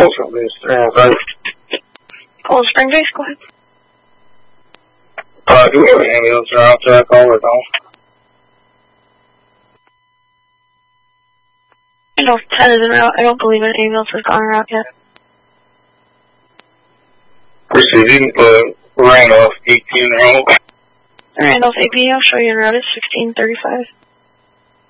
Cold Spring Base, 305. Cold Spring Base, go ahead. Do we have an ambulance around to that call or no? I know 10 is en route. I don't believe an ambulance has gone around yet. Receiving, Randolph 18 route. Randolph AP, I'll show you en route. It's 1635.